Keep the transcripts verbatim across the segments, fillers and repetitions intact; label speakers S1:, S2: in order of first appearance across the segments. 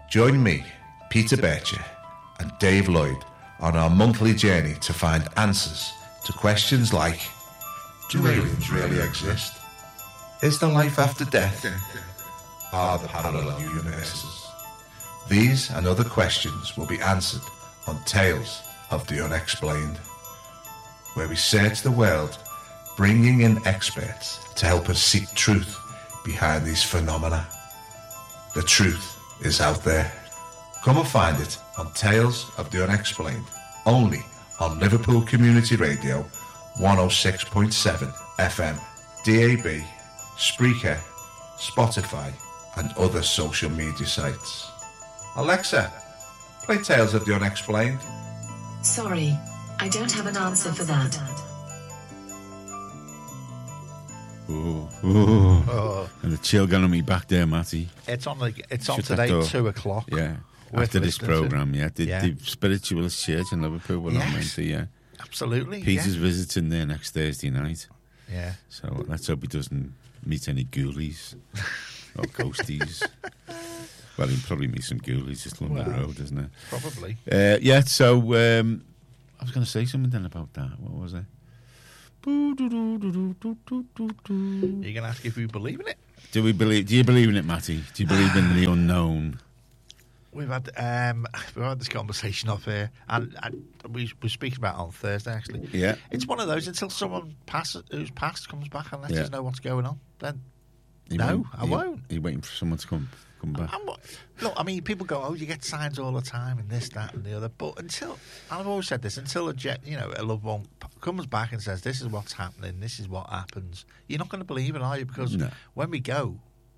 S1: Join me, Peter Bircher, and Dave Lloyd on our monthly journey to find answers to questions like: do aliens really exist? Is there life after death? Are there parallel universes? These and other questions will be answered on Tales of the Unexplained, where we search the world, bringing in experts to help us seek truth behind these phenomena. The truth is out there. Come and find it on Tales of the Unexplained, only on Liverpool Community Radio one oh six point seven F M, D A B, Spreaker, Spotify and other social media sites. Alexa, play Tales of the Unexplained.
S2: Sorry, I don't have an answer for that.
S3: Ooh, ooh.
S4: Oh.
S3: And the chill gun on me back there, Matty.
S4: It's on the, It's on
S3: Shut that
S4: today,
S3: door.
S4: two o'clock.
S3: Yeah.
S4: With
S3: After this
S4: listeners,
S3: programme, yeah. The,
S4: yeah.
S3: the Spiritualist Church in Liverpool will not
S4: Yes.
S3: meant to, yeah.
S4: Absolutely.
S3: Peter's
S4: yeah.
S3: visiting there next Thursday night.
S4: Yeah.
S3: So let's hope he doesn't meet any ghoulies or ghosties. Well, he'll probably meet some ghoulies just along the
S4: Well,
S3: road, isn't it?
S4: Probably.
S3: Uh, yeah, so um, I was going to say something then about that. What was it?
S4: You're going to ask if we believe in it?
S3: Do we believe? Do you believe in it, Matty? Do you believe in the unknown?
S4: We've had um, we've had this conversation off here, and, and we were speaking about it on Thursday. Actually,
S3: Yeah.
S4: it's one of those until someone passes, who's passed comes back and lets
S3: Yeah.
S4: us know what's going on. Then
S3: You
S4: no,
S3: won't-
S4: I
S3: you-
S4: won't.
S3: You're waiting for someone to come come back.
S4: I'm, look, I mean, people go, "Oh, you get signs all the time, and this, that, and the other." But until I've always said this, until a jet, you know, a loved one p- comes back and says, "This is what's happening. This is what happens," you're not going to believe it, are you? Because
S3: No.
S4: when we go,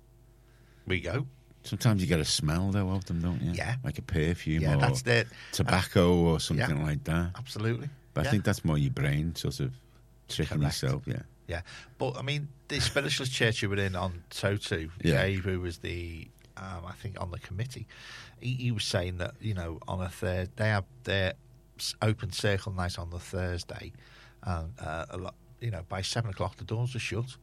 S4: we go.
S3: Sometimes you get a smell though of them, don't you?
S4: Yeah.
S3: Like a perfume
S4: Yeah,
S3: or
S4: that's it.
S3: tobacco or something
S4: yeah.
S3: like that.
S4: Absolutely.
S3: But
S4: Yeah.
S3: I think that's more your brain sort of tricking
S4: Correct.
S3: yourself. Yeah.
S4: Yeah, but I mean, the Spiritualist Church you were in on Totu,
S3: Yeah.
S4: Dave, who was the, um, I think, on the committee, he, he was saying that, you know, on a third, they have their s- open circle night on the Thursday, and uh, a lot, you know, by seven o'clock the doors are shut.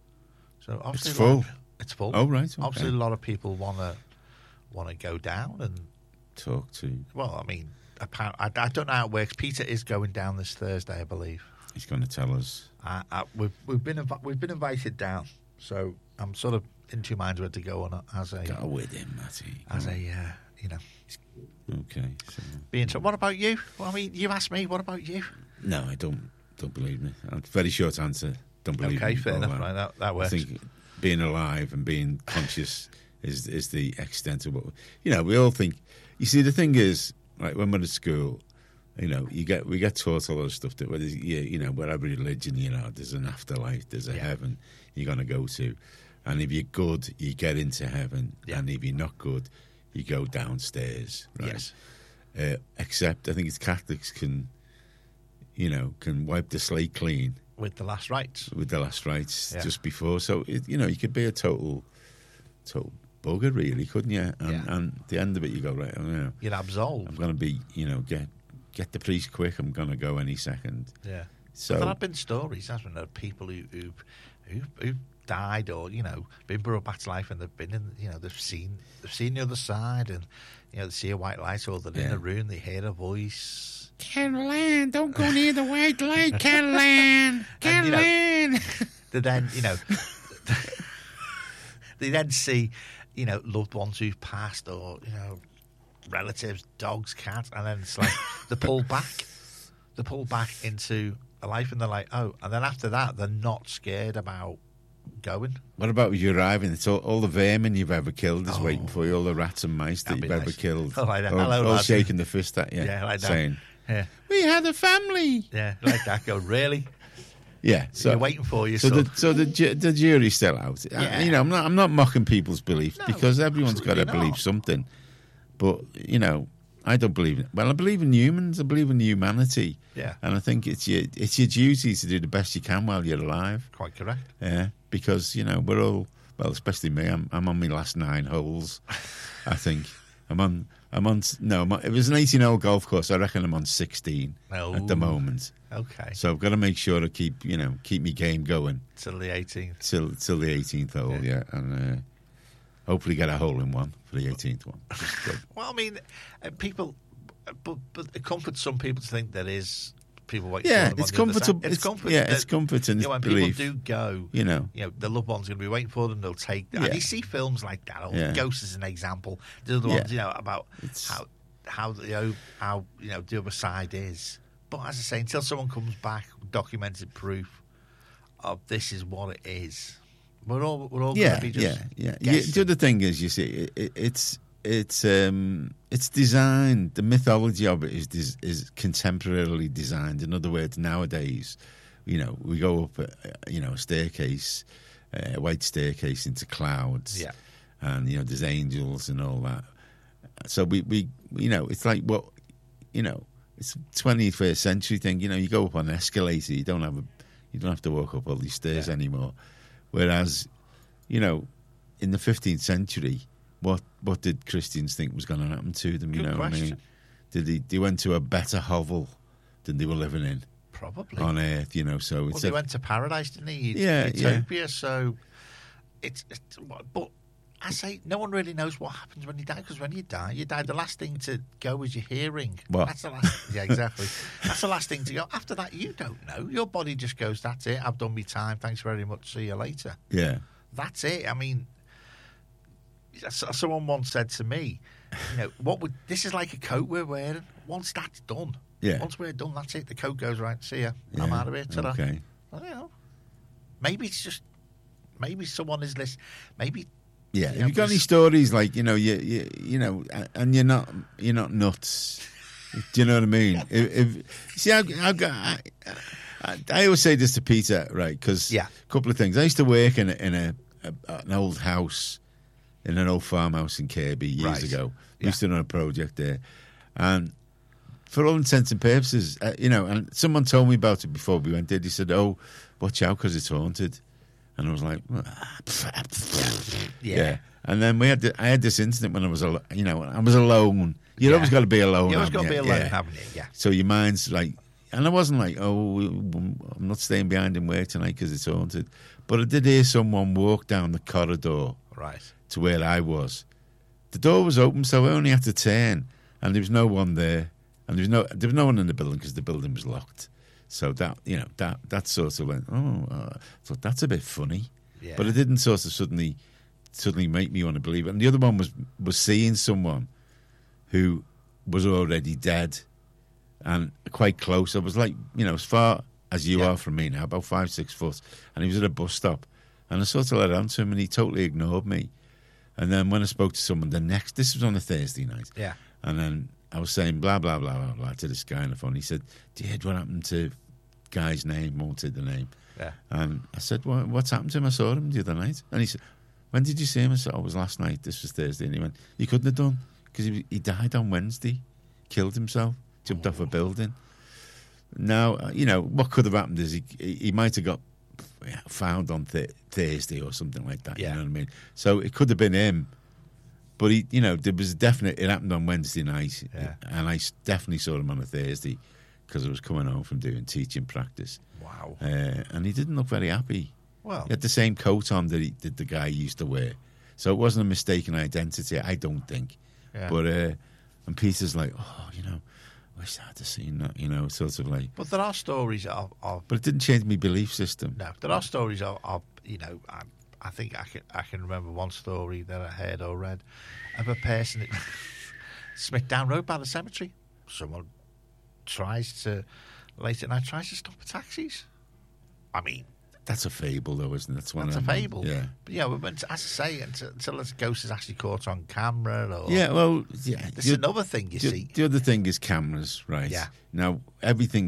S4: So obviously,
S3: It's
S4: a lot
S3: full.
S4: of- it's full.
S3: Oh, right, okay.
S4: Obviously, a lot of people want to want to go down and.
S3: Talk to.
S4: Well, I mean, apparently, I, I don't know how it works. Peter is going down this Thursday, I believe.
S3: He's going to tell us.
S4: Uh, uh, we've we've been invi- we've been invited down, so I'm sort of in two minds whether to go on as a
S3: Go with him, Matty.
S4: as
S3: Go
S4: a uh, you know
S3: on. Okay. So.
S4: being. So what about you? Well, I mean, you asked me. What about you?
S3: No, I don't. Don't believe me. A very short answer. Don't believe me.
S4: Okay, fair
S3: All
S4: enough.
S3: that.
S4: Right, that that
S3: I
S4: works.
S3: think being alive and being conscious is is the extent of what you know. We all think. You see, the thing is, like when we're at school, you know, you get we get taught all those stuff that whether you, you know, whatever religion you know, there's an afterlife, there's a
S4: Yeah.
S3: heaven you're going to go to, and if you're good, you get into heaven,
S4: Yeah.
S3: and if you're not good, you go downstairs. Right?
S4: Yes.
S3: Uh, except I think it's Catholics can, you know, can wipe the slate clean
S4: With the last rites.
S3: with the last rites
S4: Yeah.
S3: just before. So it, you know, you could be a total, total bugger, really, couldn't you? And,
S4: Yeah.
S3: and at the end of it, you go right. Oh, you know,
S4: You're absolved.
S3: I'm going to be, you know, get get the priest quick. I'm going to go any second.
S4: Yeah.
S3: So
S4: There have been stories, hasn't there, of people who who've, who've, who've died or you know been brought back to life and they've been in you know they've seen they've seen the other side and you know they see a white light or they're in
S3: Yeah.
S4: a room they hear a voice.
S3: Caroline, don't go near the white light, Caroline.
S4: And, you know,
S3: Caroline.
S4: They then you know they then see you know loved ones who've passed or you know relatives, dogs, cats, and then it's like they pull back, they pull back into a life, and they're like, oh, and then after that, they're not scared about going.
S3: What about when you arrive and it's all, all the vermin you've ever killed is
S4: Oh.
S3: waiting for you, all the rats and mice that
S4: That'd
S3: you've
S4: be
S3: ever
S4: nice.
S3: killed,
S4: Oh, like that.
S3: all,
S4: Hello,
S3: all
S4: lads.
S3: shaking the fist at you,
S4: Yeah, like that.
S3: saying,
S4: Yeah,
S3: "We had a family."
S4: yeah, like that. Go really?
S3: Yeah, so
S4: They're waiting for you.
S3: So
S4: son.
S3: the so the ju- the jury's still out. I-
S4: Yeah.
S3: you know, I'm not I'm not mocking people's beliefs
S4: No,
S3: because everyone's got to
S4: absolutely
S3: believe
S4: not.
S3: something. But you know, I don't believe in. Well, I believe in humans. I believe in humanity.
S4: Yeah.
S3: and I think it's your it's your duty to do the best you can while you're alive.
S4: Quite correct.
S3: Yeah, because you know we're all well, especially me. I'm I'm on my last nine holes. I think I'm on. I'm on. No, I'm on, it was an eighteen-hole golf course. I reckon I'm on sixteen
S4: Oh.
S3: at the moment.
S4: Okay.
S3: So I've got to make sure to keep you know keep me game going
S4: Till the eighteenth.
S3: till till the eighteenth hole.
S4: Yeah.
S3: Yeah, and uh, hopefully get a hole in one for the eighteenth one. Good.
S4: Well, I mean, uh, people, but but it comforts some people to think there is people waiting.
S3: Yeah,
S4: for them
S3: it's
S4: on the other side.
S3: comfortable.
S4: It's
S3: It's,
S4: comfort.
S3: yeah,
S4: that,
S3: it's comfort and
S4: you know,
S3: it's
S4: when
S3: belief.
S4: people do go,
S3: You know.
S4: you know, the loved one's going to be waiting for them. They'll take.
S3: Yeah.
S4: And you see films like that. Or
S3: Yeah.
S4: Ghost is an example. The other
S3: Yeah.
S4: ones, you know, about
S3: It's-
S4: how how you know how you know the other side is. But as I say, until someone comes back with documented proof of this is what it is, we're all we're all
S3: Yeah,
S4: going to be just
S3: yeah, yeah.
S4: guessing.
S3: You, the other thing is, you see, it, it, it's it's um, it's designed. The mythology of it is is is contemporarily designed. In other words, nowadays, you know, we go up, a, you know, a staircase, a white staircase into clouds,
S4: Yeah.
S3: and you know, there's angels and all that. So we, we, you know, it's like what, you know, it's a twenty-first century thing. You know, you go up on an escalator, you don't have a, you don't have to walk up all these stairs
S4: Yeah.
S3: anymore. Whereas, you know, in the fifteenth century, what what did Christians think was going to happen to them? You
S4: Good
S3: know what I mean?
S4: question.
S3: Did they, they went to a better hovel than they were living in
S4: Probably.
S3: on earth? You know, so
S4: Well,
S3: it's
S4: they
S3: a,
S4: went to paradise, didn't they?
S3: Yeah, yeah.
S4: Utopia. So it's, it's but I say no one really knows what happens when you die, because when you die, you die. The last thing to go is your hearing.
S3: What?
S4: That's the last. Yeah, exactly. That's the last thing to go. After that, you don't know. Your body just goes. That's it. I've done my time. Thanks very much. See you later.
S3: yeah,
S4: That's it. I mean, s- someone once said to me, you know, what would this is like a coat we're wearing. Once that's done,
S3: Yeah.
S4: Once we're done, that's it. The coat goes right. See ya. I'm
S3: yeah,
S4: out of here. Ta-da.
S3: Okay.
S4: I don't know. Maybe it's just maybe someone is listening. Maybe
S3: Yeah,
S4: Yeah,
S3: have you got
S4: but
S3: any
S4: it's-
S3: stories like, you know, you you, you know, and you're not you're not nuts? Do you know what I mean? If, if see, I've, I've got. I, I, I always say this to Peter, right? Because
S4: Yeah.
S3: a couple of things. I used to work in a, in a, a an old house, in an old farmhouse in Kirby years
S4: Right.
S3: ago. We
S4: Yeah.
S3: used to run a project there, and for all intents and purposes, uh, you know, and someone told me about it before we went there. He said, "Oh, watch out because it's haunted," and I was like,
S4: yeah.
S3: yeah. And then we had the, I had this incident when I was al- you know I was alone. You've
S4: Yeah.
S3: always got to be alone.
S4: You always
S3: haven't
S4: got to be
S3: you?
S4: alone,
S3: Yeah.
S4: haven't you? Yeah.
S3: So your mind's like, and I wasn't like, oh, I'm not staying behind in work tonight because it's haunted. But I did hear someone walk down the corridor
S4: Right.
S3: to where I was. The door was open, so I only had to turn, and there was no one there, and there was no there was no one in the building because the building was locked. So that you know that that sort of went, oh, uh, I thought that's a bit funny,
S4: Yeah.
S3: but it didn't sort of suddenly suddenly make me want to believe it. And the other one was was seeing someone who was already dead and quite close. I was like, you know, as far as you
S4: Yeah.
S3: are from me now, about five six foot, and he was at a bus stop, and I sort of let on to him, and he totally ignored me. And then when I spoke to someone the next, this was on a Thursday night,
S4: Yeah.
S3: and then I was saying blah, blah, blah, blah, blah to this guy on the phone. He said, do you hear what happened to guy's name? Won't say the name.
S4: Yeah.
S3: And I said, what, what's happened to him? I saw him the other night. And he said, when did you see him? I said, oh, it was last night. This was Thursday. And he went, you couldn't have done, because he, he died on Wednesday, killed himself, jumped off a building. Now, uh, you know, what could have happened is he, he, he might have got found on th- Thursday or something like that.
S4: Yeah.
S3: You know what I mean? So it could have been him. But he, you know, there was definite. It happened on Wednesday night,
S4: Yeah.
S3: and I s- definitely saw him on a Thursday because I was coming home from doing teaching practice,
S4: Wow.
S3: uh, and he didn't look very happy.
S4: Well,
S3: He had the same coat on that, he, that the guy used to wear, so it wasn't a mistaken identity. I don't think.
S4: yeah.
S3: But uh, and Peter's like, oh, you know, I wish I had seen that. You know, sort of like.
S4: but there are stories of, of
S3: But it didn't change my belief system.
S4: no, there are stories of, of you know, I, I think I can I can remember one story that I heard or read of a person at Smithdown Road by the cemetery. Someone tries to late at night tries to stop the taxis. I mean,
S3: That's a fable, though, isn't it? That's one
S4: that's a
S3: of them.
S4: fable.
S3: Yeah.
S4: But yeah, but as I say, until, until the ghost is actually caught on camera, or
S3: Yeah, well, yeah.
S4: this is
S3: the-
S4: another thing you
S3: the,
S4: see.
S3: the other thing is cameras, right?
S4: Yeah.
S3: Now, everything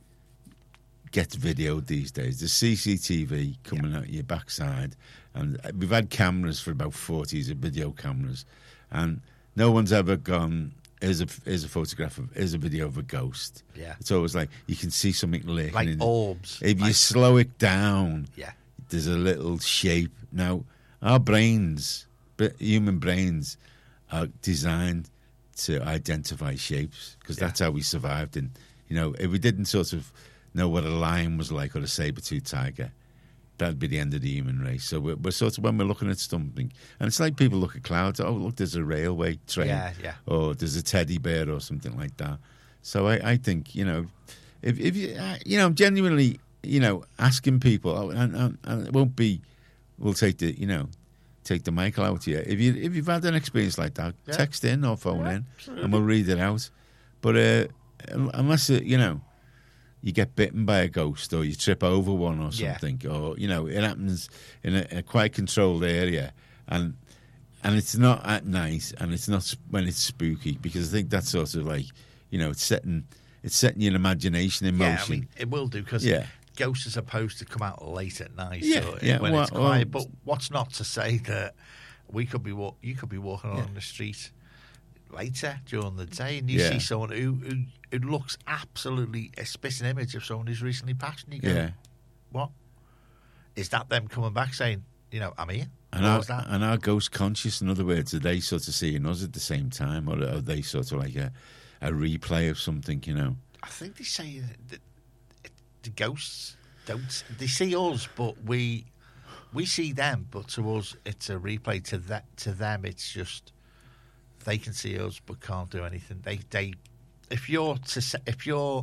S3: gets videoed these days. There's C C T V coming out your backside, and we've had cameras for about forty years, video cameras, and no one's ever gone, here's a, here's a photograph of, here's a video of a ghost.
S4: Yeah.
S3: It's always like, you can see something lurking
S4: Like
S3: in it.
S4: orbs.
S3: If you
S4: Like-
S3: slow it down,
S4: Yeah.
S3: there's a little shape. Now, our brains, b- human brains, are designed to identify shapes because
S4: Yeah.
S3: that's how we survived. And, you know, if we didn't sort of know what a lion was like or a saber-toothed tiger, that'd be the end of the human race. So we're, we're sort of, when we're looking at something, and it's like people look at clouds, oh, look, there's a railway train,
S4: Yeah, yeah.
S3: or there's a teddy bear or something like that. So I, I think, you know, if, if you, uh, you know, genuinely, you know, asking people, oh, and, and, and it won't be, we'll take the, you know, take the Michael out here. If, you, if you've had an experience like that,
S4: Yeah.
S3: text in or phone
S4: Yeah,
S3: in,
S4: absolutely.
S3: and we'll read it out. But uh, unless, it, you know, you get bitten by a ghost or you trip over one or
S4: Yeah.
S3: something, or, you know, it happens in a, a quite controlled area, and and it's not at night, and it's not s- when it's spooky, because I think that's sort of like, you know, it's setting it's setting your imagination in
S4: Yeah, I
S3: motion.
S4: mean, it will do, because
S3: Yeah.
S4: ghosts are supposed to come out late at night,
S3: Yeah,
S4: so
S3: yeah,
S4: when
S3: well-
S4: it's quiet.
S3: well-
S4: But what's not to say that we could be walk, you could be walking along the street later during the day, and you
S3: Yeah.
S4: see someone who, who who looks absolutely a spitting image of someone who's recently passed, and you go,
S3: Yeah.
S4: "What is that? Them coming back saying, you know, I'm here."
S3: And
S4: Or
S3: are,
S4: is that?
S3: and are ghosts conscious? In other words, are they sort of seeing us at the same time, or are they sort of like a, a replay of something, you know?
S4: I think they say that the ghosts don't. They see us, but we we see them. But to us, it's a replay. To that, to them, it's just they can see us, but can't do anything. They they if you're to se- if you're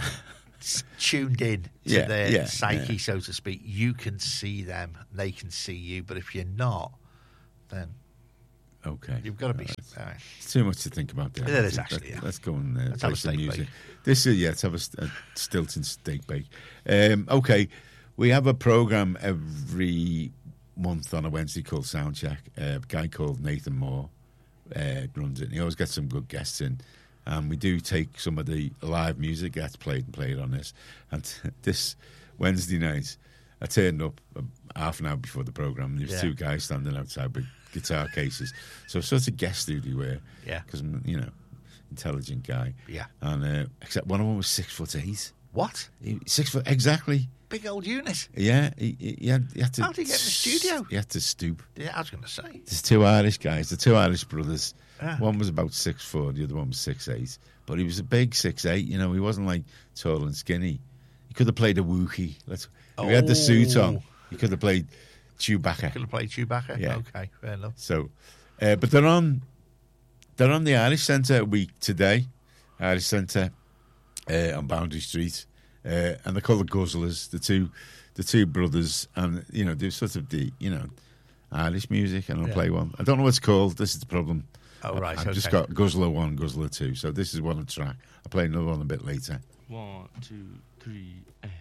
S4: s- tuned in to
S3: Yeah,
S4: their
S3: yeah,
S4: psyche,
S3: yeah.
S4: so to speak, you can see them. They can see you. But if you're not, then
S3: Okay.
S4: you've got to be.
S3: All right.
S4: Uh,
S3: It's too much to think about there.
S4: It is,
S3: Let's-
S4: actually, yeah.
S3: Let's go and uh,
S4: Let's have
S3: play
S4: a
S3: some
S4: steak
S3: music.
S4: bake.
S3: This is, yeah, let's have a, st- a Stilton steak bake. Um, okay, we have a programme every month on a Wednesday called Soundcheck. Uh, a guy called Nathan Moore uh, runs it, and he always gets some good guests in. And we do take some of the live music that's played and played on this. And this Wednesday night, I turned up uh, half an hour before the programme, and there was
S4: Yeah.
S3: two guys standing outside with guitar cases. So sort of guessed who they were.
S4: Yeah.
S3: Because, you know, intelligent guy.
S4: Yeah.
S3: And uh, except one of them was six foot eight.
S4: what
S3: He, six foot, exactly.
S4: big old unit?
S3: Yeah, he, he, he had, he had to.
S4: How did he get in the studio?
S3: He had to stoop.
S4: Yeah, I was going to say.
S3: There's two Irish guys, the two Irish brothers.
S4: Ah.
S3: One was about six foot, the other one was six eight. But he was a big six eight. You know, he wasn't like tall and skinny. He could have played a Wookiee. Let's. If he had the suit on,
S4: Oh.
S3: he could have played Chewbacca.
S4: Could have played Chewbacca.
S3: Yeah.
S4: Okay, fair enough.
S3: So, uh, but they're on. They're on the Irish Centre week today. Irish Centre uh, on Boundary Street, uh, and they're called the Guzzlers. The two, the two brothers, and you know, do sort of the you know, Irish music, and I'll
S4: Yeah.
S3: play one. I don't know what it's called. This is the problem.
S4: Oh, right,
S3: I- I've just
S4: okay.
S3: got Guzzler one, Guzzler two. So this is one track. I'll play another one a bit later.
S5: One, two, three, and...